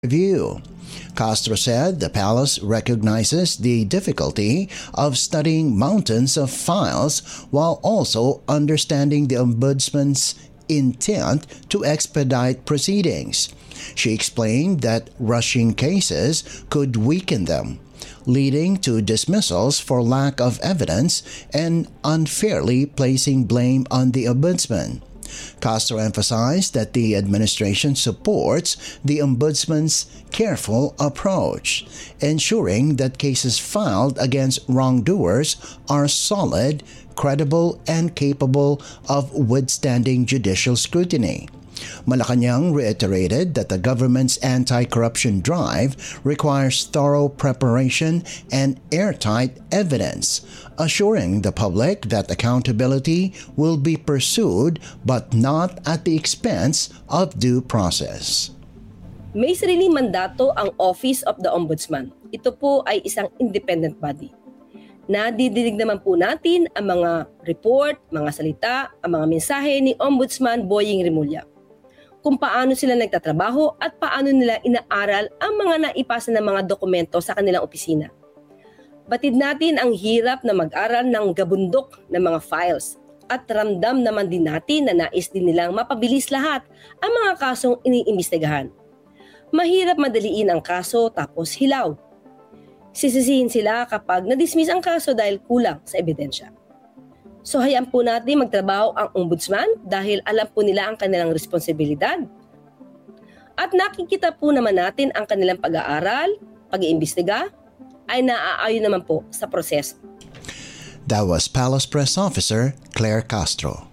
review. Castro said the palace recognizes the difficulty of studying mountains of files while also understanding the ombudsman's intent to expedite proceedings. She explained that rushing cases could weaken them, leading to dismissals for lack of evidence and unfairly placing blame on the ombudsman. Castro emphasized that the administration supports the ombudsman's careful approach, ensuring that cases filed against wrongdoers are solid, credible, and capable of withstanding judicial scrutiny. Malacanang reiterated that the government's anti-corruption drive requires thorough preparation and airtight evidence, assuring the public that accountability will be pursued but not at the expense of due process. May sariling mandato ang Office of the Ombudsman. Ito po ay isang independent body. Nadidinig naman po natin ang mga report, mga salita, ang mga mensahe ni Ombudsman Boying Rimulya, kung paano sila nagtatrabaho at paano nila inaaral ang mga naipasa ng mga dokumento sa kanilang opisina. Batid natin ang hirap na mag-aral ng gabundok ng mga files at ramdam naman din natin na nais din nilang mapabilis lahat ang mga kasong iniimbestigahan. Mahirap madaliin ang kaso tapos hilaw. Sisisihin sila kapag na-dismiss ang kaso dahil kulang sa ebidensya. So hayaan po natin magtrabaho ang ombudsman dahil alam po nila ang kanilang responsibilidad. At nakikita po naman natin ang kanilang pag-aaral, pag-iimbestiga, ay naaayon naman po sa proseso. That was Palace Press Officer Claire Castro.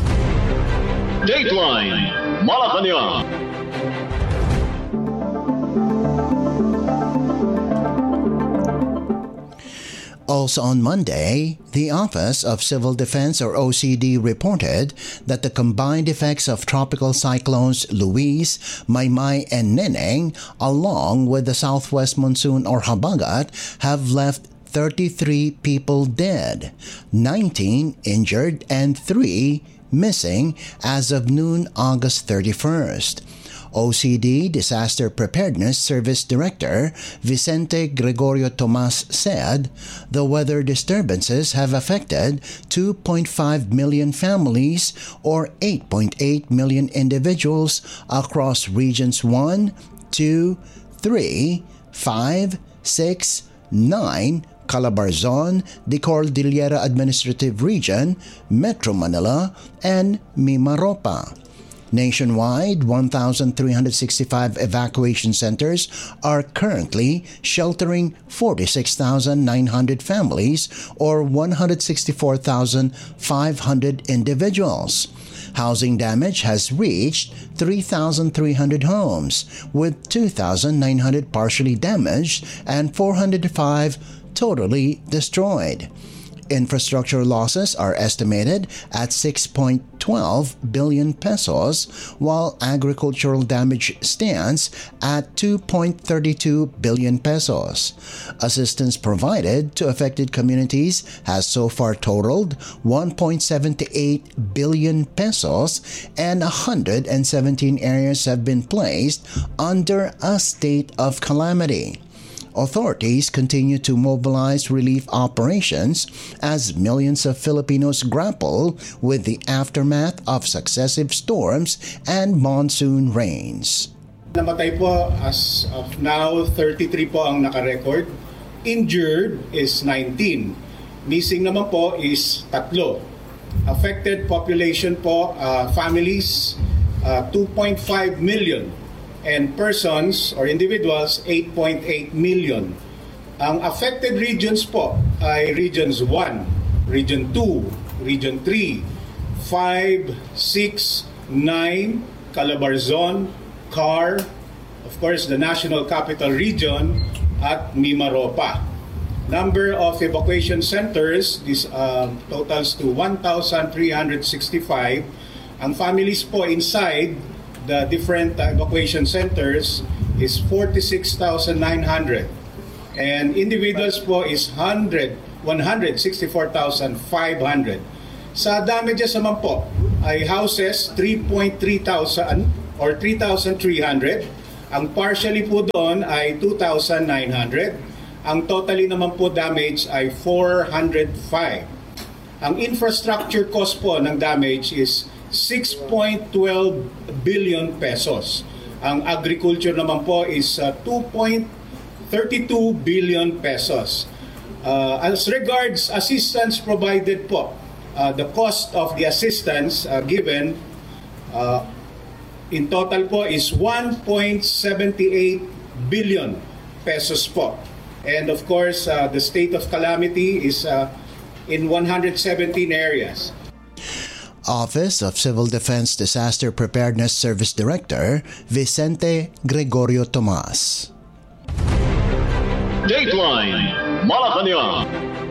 Dateline Malacanang. Also on Monday, the Office of Civil Defense or OCD reported that the combined effects of tropical cyclones Luis, Maymay, and Neneng, along with the southwest monsoon or Habagat, have left 33 people dead, 19 injured, and 3 missing as of noon August 31st. OCD Disaster Preparedness Service Director Vicente Gregorio Tomas said the weather disturbances have affected 2.5 million families or 8.8 million individuals across regions 1, 2, 3, 5, 6, 9, Calabarzon, the Cordillera Administrative Region, Metro Manila, and Mimaropa. Nationwide, 1,365 evacuation centers are currently sheltering 46,900 families or 164,500 individuals. Housing damage has reached 3,300 homes, with 2,900 partially damaged and 405 totally destroyed. Infrastructure losses are estimated at 6.12 billion pesos, while agricultural damage stands at 2.32 billion pesos. Assistance provided to affected communities has so far totaled 1.78 billion pesos, and 117 areas have been placed under a state of calamity. Authorities continue to mobilize relief operations as millions of Filipinos grapple with the aftermath of successive storms and monsoon rains. Namatay po as of now, 33 po ang nakarecord. Injured is 19. Missing naman po is 3. Affected population po, families, 2.5 million. And persons or individuals, 8.8 million. Ang affected regions po ay Regions 1, Region 2, Region 3, 5, 6, 9, Calabarzon, CAR, of course the National Capital Region, at Mimaropa. Number of evacuation centers, this totals to 1,365. Ang families po inside the different evacuation centers is 46,900, and individuals po is 164,500. Sa damages naman po ay houses 3,300 or 3,300, Ang partially po doon ay 2,900. Ang totally naman po damage ay 405. Ang infrastructure cost po ng damage is 6.12 billion pesos. Ang agriculture naman po is 2.32 billion pesos. As regards assistance provided po, the cost of the assistance given in total po is 1.78 billion pesos po. And of course, the state of calamity is in 117 areas. Office of Civil Defense Disaster Preparedness Service Director Vicente Gregorio Tomas. Dateline Malacanang.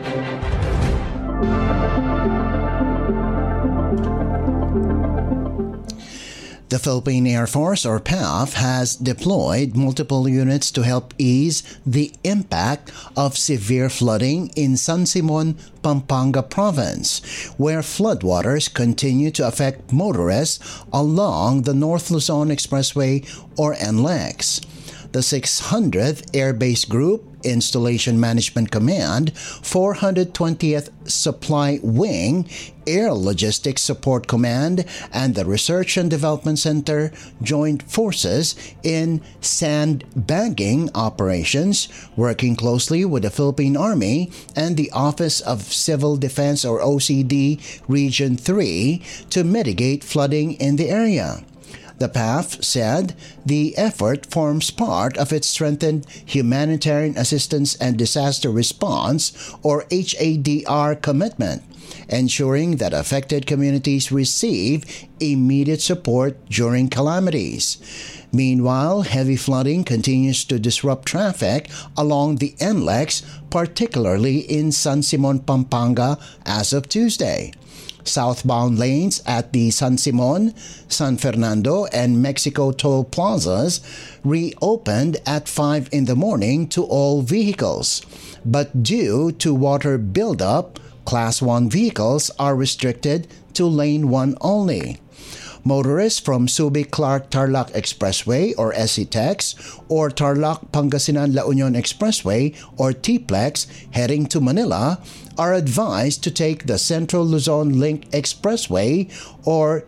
The Philippine Air Force, or PAF, has deployed multiple units to help ease the impact of severe flooding in San Simon, Pampanga Province, where floodwaters continue to affect motorists along the North Luzon Expressway, or NLEX. The 600th Air Base Group Installation Management Command, 420th Supply Wing, Air Logistics Support Command, and the Research and Development Center joined forces in sandbagging operations, working closely with the Philippine Army and the Office of Civil Defense, or OCD, Region 3 to mitigate flooding in the area. The PAF said the effort forms part of its strengthened Humanitarian Assistance and Disaster Response, or HADR, commitment, ensuring that affected communities receive immediate support during calamities. Meanwhile, heavy flooding continues to disrupt traffic along the NLEX, particularly in San Simon, Pampanga, as of Tuesday. Southbound lanes at the San Simon, San Fernando, and Mexico toll plazas reopened at 5 in the morning to all vehicles. But due to water buildup, Class 1 vehicles are restricted to Lane 1 only. Motorists from Subic-Clark-Tarlac Expressway, or SCTEX, or Tarlac-Pangasinan-La Union Expressway, or TPLEX, heading to Manila are advised to take the Central Luzon Link Expressway, or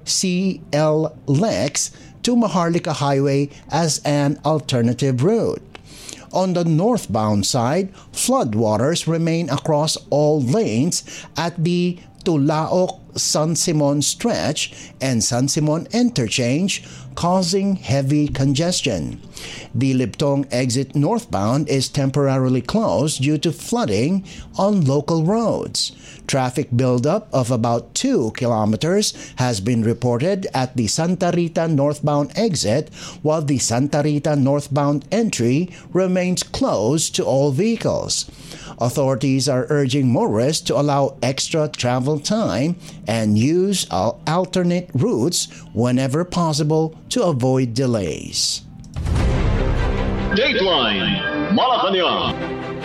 CLLEX, to Maharlika Highway as an alternative route. On the northbound side, floodwaters remain across all lanes at the Tulaok-San Simon stretch and San Simon interchange, causing heavy congestion. The Libtong exit northbound is temporarily closed due to flooding on local roads. Traffic buildup of about 2 kilometers has been reported at the Santa Rita northbound exit, while the Santa Rita northbound entry remains closed to all vehicles. Authorities are urging motorists to allow extra travel time and use alternate routes whenever possible to avoid delays. Dateline Malacanang.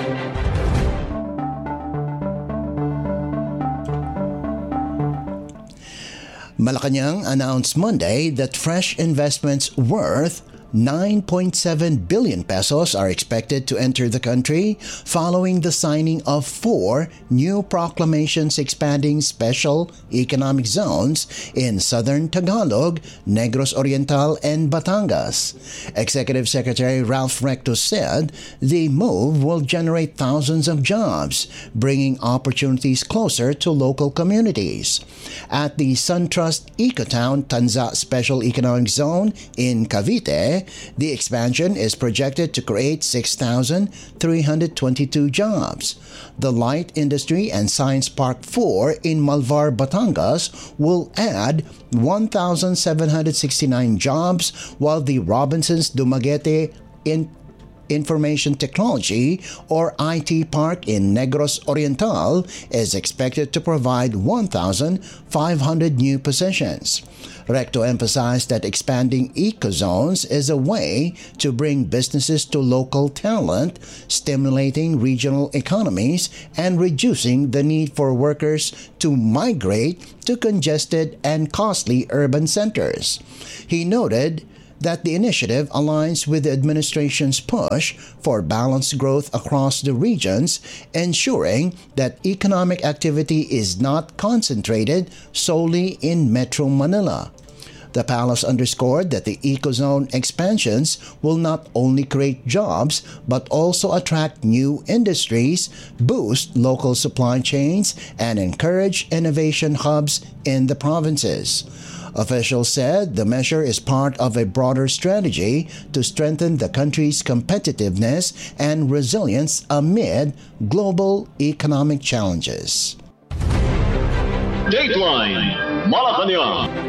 Malacanang announced Monday that fresh investments worth 9.7 billion pesos are expected to enter the country following the signing of 4 new proclamations expanding special economic zones in southern Tagalog, Negros Oriental, and Batangas. Executive Secretary Ralph Recto said the move will generate thousands of jobs, bringing opportunities closer to local communities. At the SunTrust Ecotown Tanza Special Economic Zone in Cavite, the expansion is projected to create 6,322 jobs. The Light Industry and Science Park 4 in Malvar, Batangas will add 1,769 jobs, while the Robinsons Dumaguete Information Technology, or IT Park in Negros Oriental, is expected to provide 1,500 new positions. Recto emphasized that expanding ecozones is a way to bring businesses to local talent, stimulating regional economies, and reducing the need for workers to migrate to congested and costly urban centers. He noted that the initiative aligns with the administration's push for balanced growth across the regions, ensuring that economic activity is not concentrated solely in Metro Manila. The palace underscored that the ecozone expansions will not only create jobs but also attract new industries, boost local supply chains, and encourage innovation hubs in the provinces. Officials said the measure is part of a broader strategy to strengthen the country's competitiveness and resilience amid global economic challenges. Dateline Malacanang.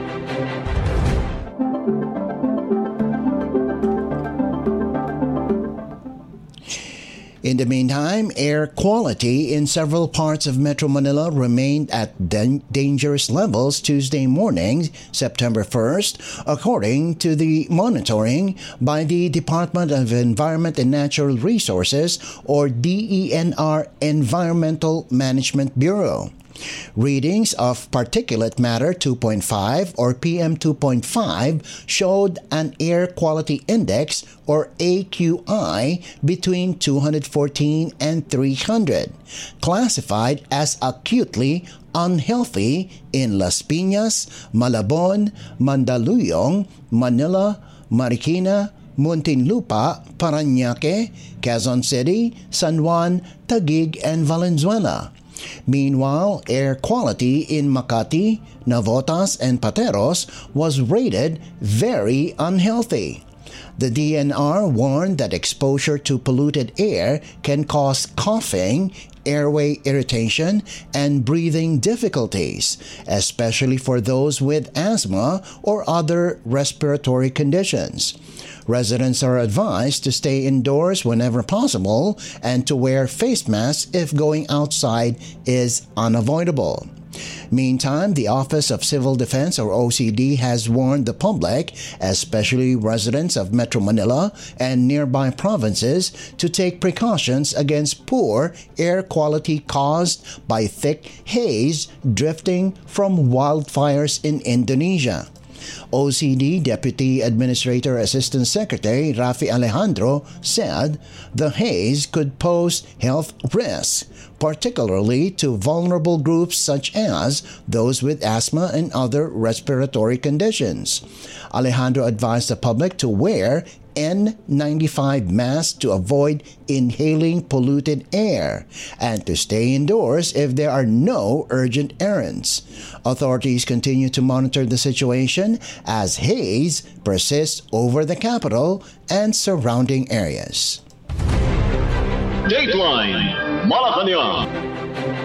In the meantime, air quality in several parts of Metro Manila remained at dangerous levels Tuesday morning, September 1st, according to the monitoring by the Department of Environment and Natural Resources, or DENR Environmental Management Bureau. Readings of particulate matter 2.5 or PM 2.5 showed an air quality index or AQI between 214 and 300, classified as acutely unhealthy in Las Piñas, Malabon, Mandaluyong, Manila, Marikina, Muntinlupa, Parañaque, Quezon City, San Juan, Taguig, and Valenzuela. Meanwhile, air quality in Makati, Navotas, and Pateros was rated very unhealthy. The DNR warned that exposure to polluted air can cause coughing, airway irritation, and breathing difficulties, especially for those with asthma or other respiratory conditions. Residents are advised to stay indoors whenever possible and to wear face masks if going outside is unavoidable. Meantime, the Office of Civil Defense, or OCD, has warned the public, especially residents of Metro Manila and nearby provinces, to take precautions against poor air quality caused by thick haze drifting from wildfires in Indonesia. OCD Deputy Administrator Assistant Secretary Rafi Alejandro said the haze could pose health risks, particularly to vulnerable groups such as those with asthma and other respiratory conditions. Alejandro advised the public to wear N95 masks to avoid inhaling polluted air and to stay indoors if there are no urgent errands. Authorities continue to monitor the situation as haze persists over the capital and surrounding areas. Dateline Malacanang.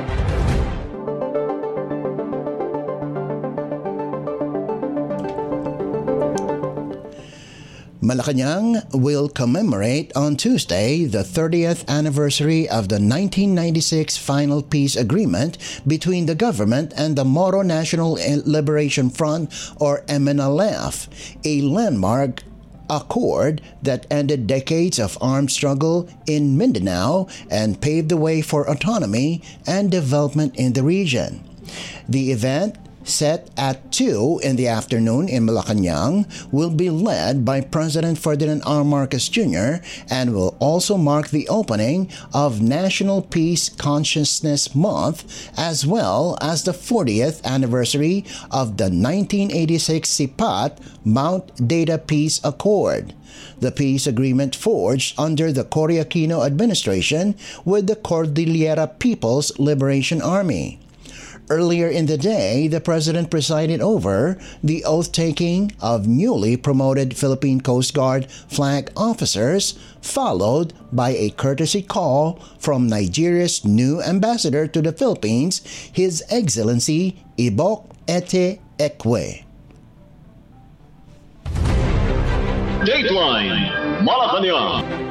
Malacanang will commemorate on Tuesday the 30th anniversary of the 1996 final peace agreement between the government and the Moro National Liberation Front, or MNLF, a landmark accord that ended decades of armed struggle in Mindanao and paved the way for autonomy and development in the region. The event, set at 2 in the afternoon in Malacanang, will be led by President Ferdinand R. Marcos Jr. and will also mark the opening of National Peace Consciousness Month, as well as the 40th anniversary of the 1986 SIPAT Mount Data Peace Accord. The peace agreement forged under the Cory Aquino administration with the Cordillera People's Liberation Army. Earlier in the day, the President presided over the oath-taking of newly promoted Philippine Coast Guard flag officers, followed by a courtesy call from Nigeria's new ambassador to the Philippines, His Excellency Ibok Ete Ekwe. Dateline Malacanang.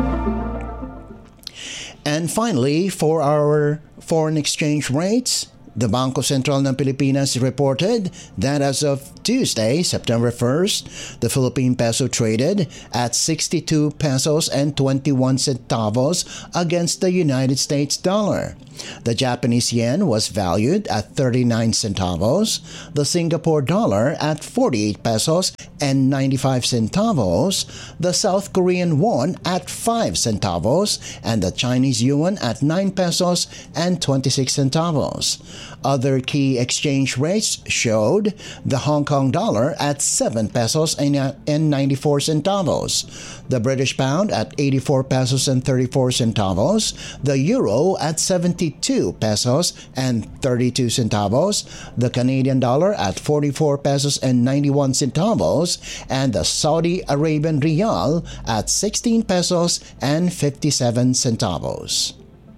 And finally, for our foreign exchange rates, The Bangko Sentral ng Pilipinas reported that as of Tuesday, September 1st, the Philippine peso traded at 62 pesos and 21 centavos against the United States dollar. The Japanese yen was valued at 39 centavos, the Singapore dollar at 48 pesos and 95 centavos, the South Korean won at 5 centavos, and the Chinese yuan at 9 pesos and 26 centavos. Other key exchange rates showed the Hong Kong dollar at 7 pesos and 94 centavos, the British pound at 84 pesos and 34 centavos, the euro at 72 pesos and 32 centavos, the Canadian dollar at 44 pesos and 91 centavos, and the Saudi Arabian rial at 16 pesos and 57 centavos.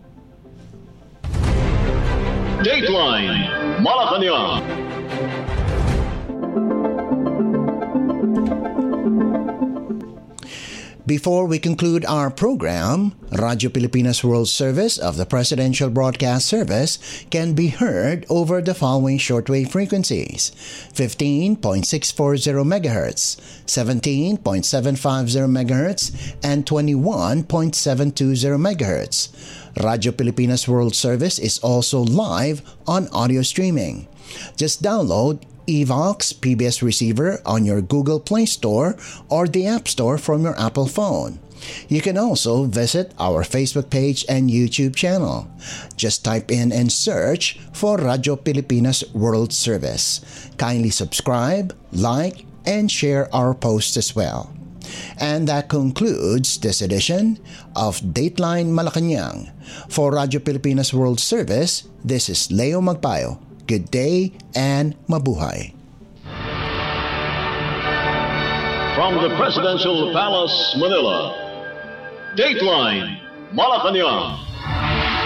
Dateline Malacanang. Before we conclude our program, Radyo Pilipinas World Service of the Presidential Broadcast Service can be heard over the following shortwave frequencies: 15.640 MHz, 17.750 MHz, and 21.720 MHz. Radyo Pilipinas World Service is also live on audio streaming. Just download Evox PBS Receiver on your Google Play Store or the App Store from your Apple phone. You can also visit our Facebook page and YouTube channel. Just type in and search for Radyo Pilipinas World Service. Kindly subscribe, like, and share our posts as well. And that concludes this edition of Dateline Malacanang. For Radyo Pilipinas World Service, this is Leo Magpayo. Good day and mabuhay. From the Presidential Palace, Manila, Dateline Malacanang.